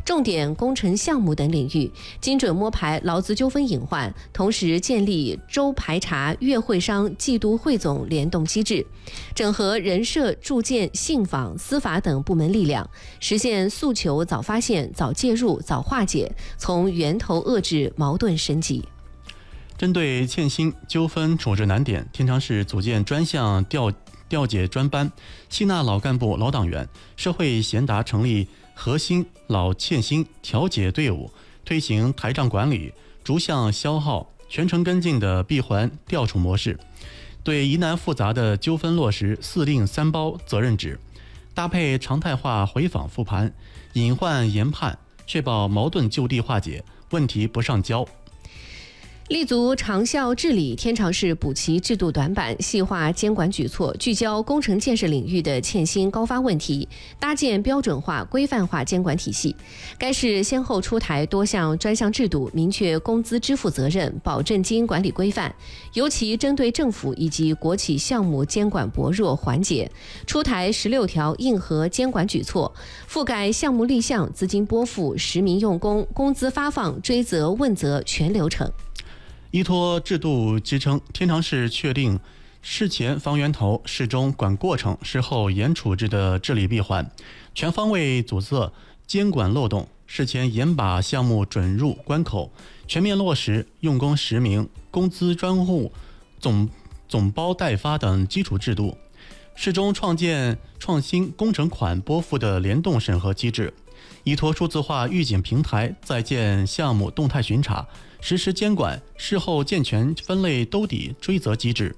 重点工程项目等领域，精准摸排劳资纠纷隐患，同时建立周排查、月会商、季度汇总联动机制，整合人社、住建、信访、司法等部门力量，实现诉求早发现、早介入、早化解，从源头遏制矛盾升级。 针对欠薪纠纷处置难点，天长市组建专项调解专班，吸纳老干部、老党员、社会贤达，成立核心老欠薪调解队伍，推行台账管理、逐项消耗、全程跟进的闭环调处模式，对疑难复杂的纠纷落实4令3包责任制，搭配常态化回访复盘、隐患研判，确保矛盾就地化解，问题不上交。 立足长效治理，天长市补齐制度短板，细化监管举措，聚焦工程建设领域的欠薪高发问题，搭建标准化、规范化监管体系。该市先后出台多项专项制度，明确工资支付责任、保证金管理规范，尤其针对政府以及国企项目监管薄弱环节，出台16条硬核监管举措，覆盖项目立项、资金拨付、实名用工、工资发放、追责问责全流程。 依托制度支撑，天长市确定事前防源头、事中管过程、事后严处置的治理闭环，全方位阻塞监管漏洞，事前严把项目准入关口，全面落实用工实名、工资专户、总包代发等基础制度。事中创建创新工程款拨付的联动审核机制，依托数字化预警平台，在建项目动态巡查，实施监管，事后健全分类兜底追责机制。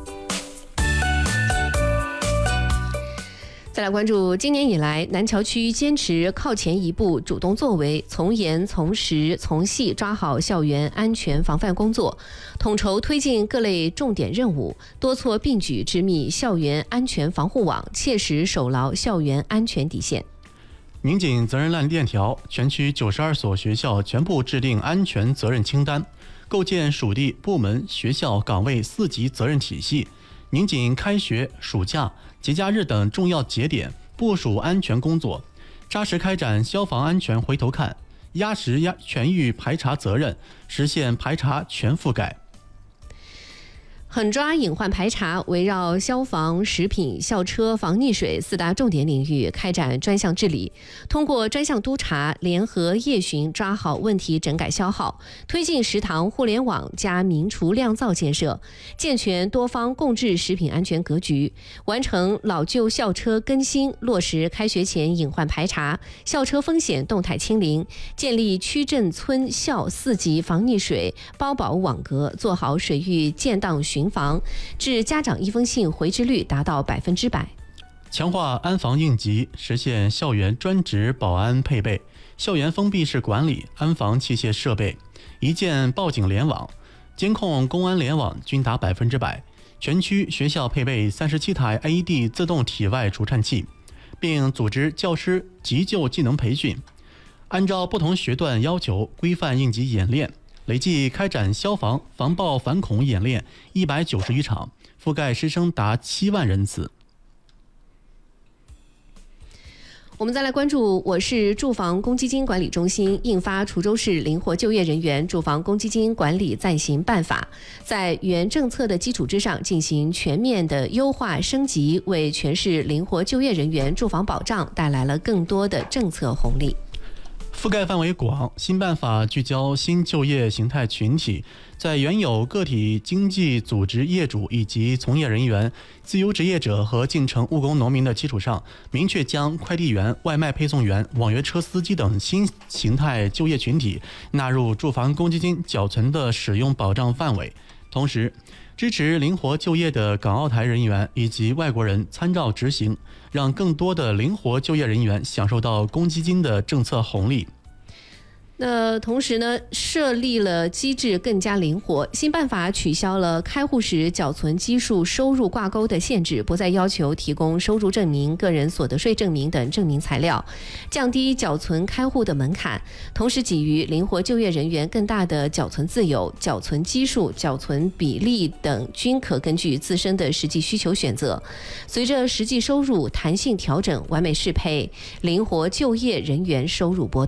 再来关注今年以来，南桥区坚持靠前一步、主动作为，从严从实从细抓好校园安全防范工作，统筹推进各类重点任务，多措并举织密校园安全防护网，切实守牢校园安全底线。 民警责任链条，全区92所学校全部制定安全责任清单，构建属地部门学校岗位4级责任体系。民警开学、暑假、节假日等重要节点部署安全工作，扎实开展消防安全回头看，压实全域排查责任，实现排查全覆盖。 狠抓隐患排查，围绕消防、食品、校车、防溺水4大重点领域开展专项治理，通过专项督查、联合夜巡抓好问题整改消耗，推进食堂互联网加民厨酿造建设，健全多方共治食品安全格局，完成老旧校车更新，落实开学前隐患排查、校车风险动态清零，建立区镇村校4级防溺水包保网格，做好水域建档巡防，致家长一封信回执率达到100%。 强化安防应急，实现校园专职保安配备，校园封闭式管理安防器械设备，一键报警联网、监控公安联网均达100%。全区学校配备37台 AED 自动体外除颤器，并组织教师急救技能培训，按照不同学段要求规范应急演练。累计开展消防、防爆、反恐演练191场，覆盖师生达7万人次。 我们再来关注，我市住房公积金管理中心印发《滁州市灵活就业人员住房公积金管理暂行办法》，在原政策的基础之上进行全面的优化升级，为全市灵活就业人员住房保障带来了更多的政策红利。 覆盖范围广，新办法聚焦新就业形态群体，在原有个体经济组织业主以及从业人员、自由职业者和进城务工农民的基础上，明确将快递员、外卖配送员、网约车司机等新形态就业群体纳入住房公积金缴存的使用保障范围，同时支持灵活就业的港澳台人员以及外国人参照执行，让更多的灵活就业人员享受到公积金的政策红利。 那同时呢，设立了机制更加灵活。新办法取消了开户时缴存基数收入挂钩的限制，不再要求提供收入证明、个人所得税证明等证明材料，降低缴存开户的门槛，同时给予灵活就业人员更大的缴存自由，缴存基数、缴存比例等均可根据自身的实际需求选择，随着实际收入弹性调整，完美适配灵活就业人员收入波动。